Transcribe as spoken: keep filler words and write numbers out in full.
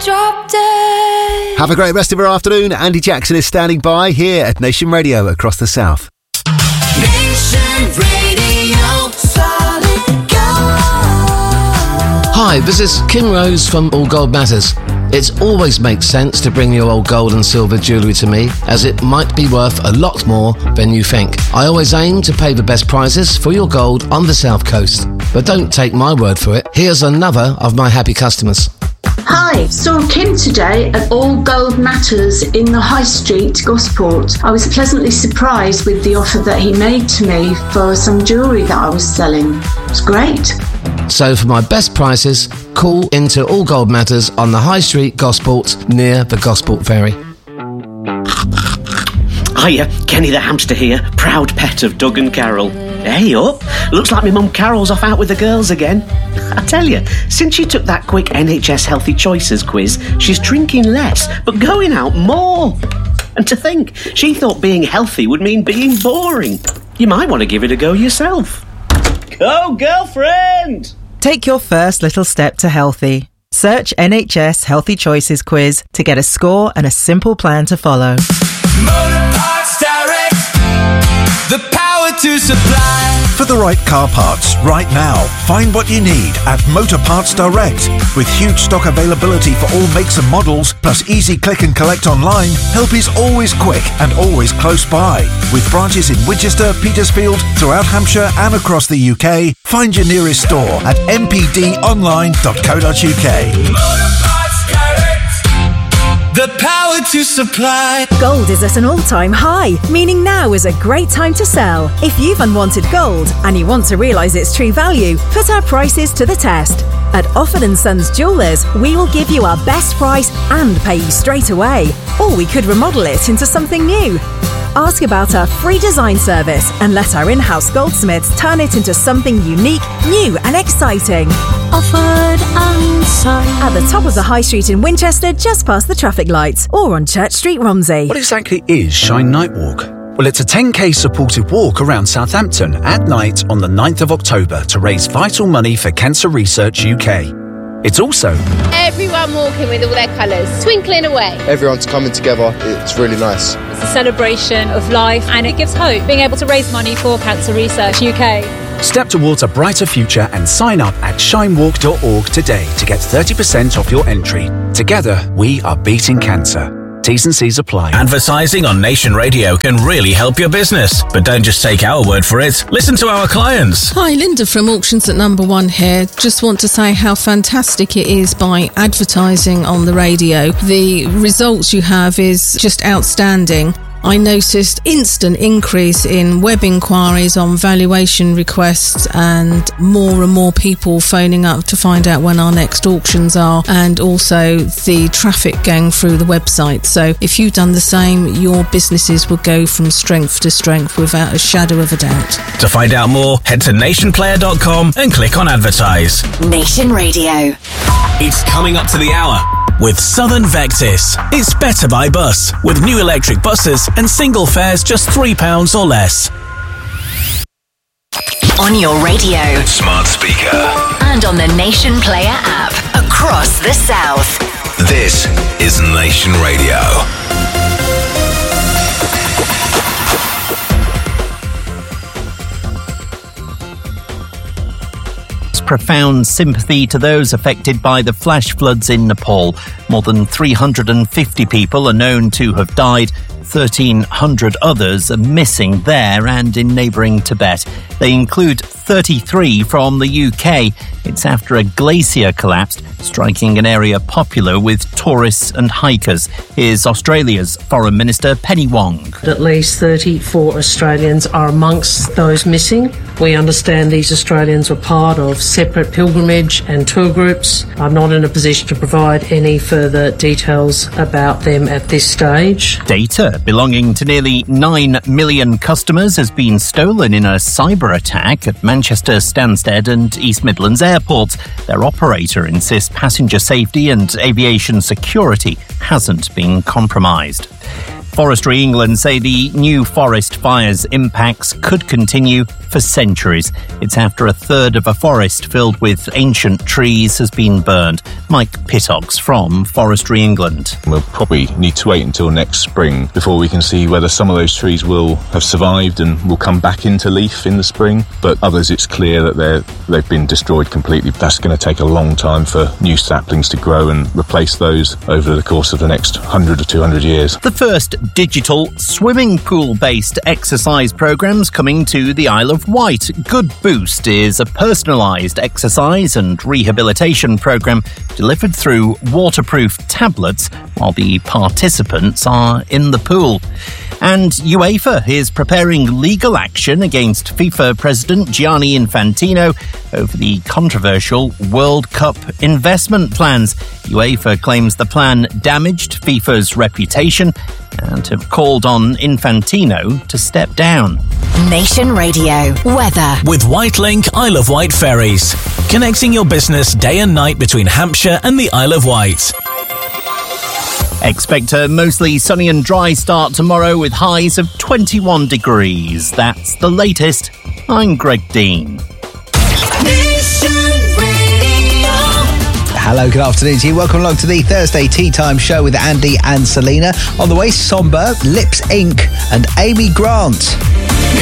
drop dead. Have a great rest of your afternoon. Andy Jackson is standing by here at Nation Radio across the South. Nation Radio, solid gold. Hi, this is Kim Rose from All Gold Matters. It always makes sense to bring your old gold and silver jewellery to me, as it might be worth a lot more than you think. I always aim to pay the best prices for your gold on the South Coast. But don't take my word for it. Here's another of my happy customers. Hi, saw Kim today at All Gold Matters in the High Street, Gosport. I was pleasantly surprised with the offer that he made to me for some jewellery that I was selling. It was great. So for my best prices, call into All Gold Matters on the High Street, Gosport, near the Gosport Ferry. Hiya, Kenny the hamster here, proud pet of Doug and Carol. Hey up, looks like my mum Carol's off out with the girls again. I tell you, since she took that quick N H S Healthy Choices quiz, she's drinking less, but going out more. And to think, she thought being healthy would mean being boring. You might want to give it a go yourself. Go, girlfriend! Take your first little step to healthy. Search N H S Healthy Choices quiz to get a score and a simple plan to follow. Motor Parts Direct, the power to supply. For the right car parts right now, find what you need at Motor Parts Direct. With huge stock availability for all makes and models, plus easy click and collect online, help is always quick and always close by. With branches in Winchester, Petersfield, throughout Hampshire and across the U K, find your nearest store at m p d online dot co dot u k. Motor Parts Direct, the power to supply. Gold is at an all-time high, meaning now is a great time to sell. If you've unwanted gold and you want to realise its true value, put our prices to the test. At Offord and Sons Jewellers, we will give you our best price and pay you straight away. Or we could remodel it into something new. Ask about our free design service and let our in-house goldsmiths turn it into something unique, new and exciting. Offord and Sons. At the top of the High Street in Winchester, just past the traffic lights, or on Church Street, Romsey. What exactly is Shine Night Walk? Well, it's a ten k supported walk around Southampton at night on the ninth of October to raise vital money for Cancer Research U K. It's also everyone walking with all their colours, twinkling away. Everyone's coming together. It's really nice. It's a celebration of life and it gives hope, being able to raise money for Cancer Research U K. Step towards a brighter future and sign up at shine walk dot org today to get thirty percent off your entry. Together, we are beating cancer. T's and C's apply. Advertising on Nation Radio can really help your business. But don't just take our word for it. Listen to our clients. Hi, Linda from Auctions at Number One here. Just want to say how fantastic it is by advertising on the radio. The results you have is just outstanding. I noticed instant increase in web inquiries on valuation requests and more and more people phoning up to find out when our next auctions are, and also the traffic going through the website. So if you've done the same, your businesses will go from strength to strength without a shadow of a doubt. To find out more, head to nation player dot com and click on advertise. Nation Radio. It's coming up to the hour with Southern Vectis. It's better by bus with new electric buses and single fares just three pounds or less. On your radio, smart speaker, and on the Nation Player app across the South. This is Nation Radio. Profound sympathy to those affected by the flash floods in Nepal. More than three hundred fifty people are known to have died. thirteen hundred others are missing there and in neighbouring Tibet. They include thirty-three from the U K. It's after a glacier collapsed, striking an area popular with tourists and hikers. Here's Australia's Foreign Minister Penny Wong. At least thirty-four Australians are amongst those missing. We understand these Australians were part of separate pilgrimage and tour groups. I'm not in a position to provide any further details about them at this stage. Data belonging to nearly nine million customers has been stolen in a cyber attack at Manchester Stansted and East Midlands airports. Their operator insists passenger safety and aviation security hasn't been compromised. Forestry England say the New Forest fire's impacts could continue for centuries. It's after a third of a forest filled with ancient trees has been burned. Mike Pittox from Forestry England. We'll probably need to wait until next spring before we can see whether some of those trees will have survived and will come back into leaf in the spring, but others it's clear that they're, they've been destroyed completely. That's going to take a long time for new saplings to grow and replace those over the course of the next one hundred or two hundred years. The first digital swimming pool-based exercise programmes coming to the Isle of Wight. Good Boost is a personalised exercise and rehabilitation programme delivered through waterproof tablets while the participants are in the pool. And UEFA is preparing legal action against FIFA President Gianni Infantino over the controversial World Cup investment plans. UEFA claims the plan damaged FIFA's reputation and have called on Infantino to step down. Nation Radio weather with Whitelink Isle of Wight ferries, connecting your business day and night between Hampshire and the Isle of Wight. Expect a mostly sunny and dry start tomorrow with highs of twenty-one degrees. That's the latest. I'm Greg Dean. Hello, good afternoon to you. Welcome along to the Thursday Tea Time Show with Andy and Selena. On the way, Somber, Lips Incorporated and Amy Grant.